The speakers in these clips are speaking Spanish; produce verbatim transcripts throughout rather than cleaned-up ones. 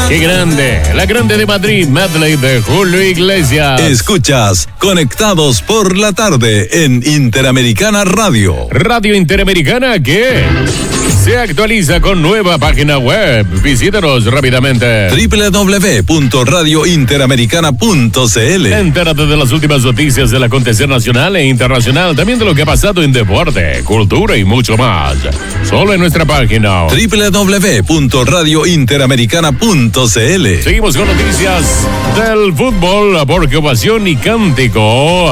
¡Qué grande! La grande de Madrid, medley de Julio Iglesias. Escuchas Conectados por la Tarde en Interamericana Radio. Radio Interamericana que se actualiza con nueva página web. Visítanos rápidamente. doble u doble u doble u punto radio interamericana punto c l. Entérate de las últimas noticias del acontecer nacional e internacional, también de lo que ha pasado en deporte, cultura y mucho más. Solo en nuestra página doble u doble u doble u punto radio interamericana punto c l. Seguimos con noticias del fútbol, porque ovación y cántico.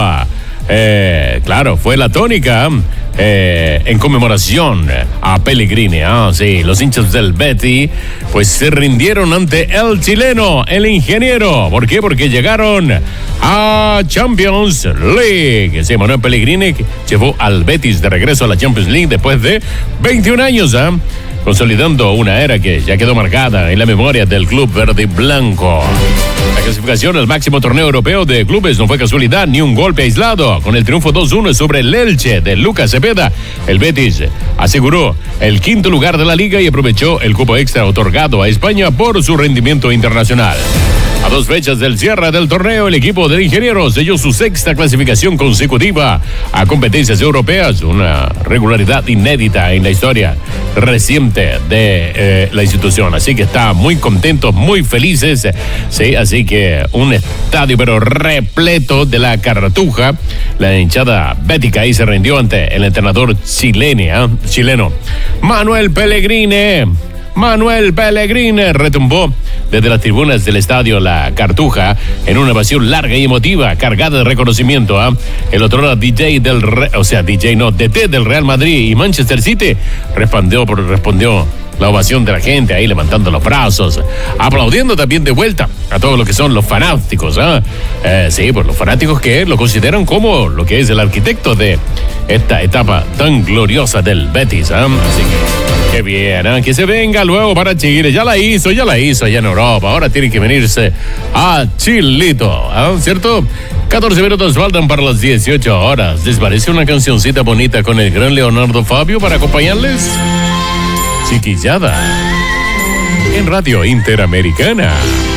Eh, claro, fue la tónica eh, en conmemoración a Pellegrini. Ah, sí, los hinchas del Betis pues se rindieron ante el chileno, el ingeniero. ¿Por qué? Porque llegaron a Champions League. Sí, Manuel Pellegrini llevó al Betis de regreso a la Champions League después de veintiún años, ¿eh? consolidando una era que ya quedó marcada en la memoria del club verde y blanco. La clasificación al máximo torneo europeo de clubes no fue casualidad ni un golpe aislado. Con el triunfo dos uno sobre el Elche de Lucas Cepeda, el Betis aseguró el quinto lugar de la liga y aprovechó el cupo extra otorgado a España por su rendimiento internacional. A dos fechas del cierre del torneo, el equipo del ingeniero selló su sexta clasificación consecutiva a competencias europeas, una regularidad inédita en la historia reciente de eh, la institución. Así que está muy contentos, muy felices. Sí, así que un estadio pero repleto de la Cartuja. La hinchada bética ahí se rindió ante el entrenador chileno, ¿eh? chileno Manuel Pellegrini. Manuel Pellegrini retumbó desde las tribunas del estadio La Cartuja en una ovación larga y emotiva, cargada de reconocimiento. ¿eh? El otro lado D J del, Re, o sea, D J no, D T del Real Madrid y Manchester City respondió, respondió la ovación de la gente ahí levantando los brazos, aplaudiendo también de vuelta a todos los que son los fanáticos. ¿eh? Eh, sí, pues los fanáticos que lo consideran como lo que es el arquitecto de esta etapa tan gloriosa del Betis. ¿eh? Así que qué bien, ¿eh? que se venga luego para Chile. Ya la hizo, ya la hizo allá en Europa. Ahora tiene que venirse a Chilito, ¿eh? ¿cierto? catorce minutos faltan para las dieciocho horas. ¿Les parece una cancioncita bonita con el gran Leonardo Fabio para acompañarles? Chiquillada en Radio Interamericana.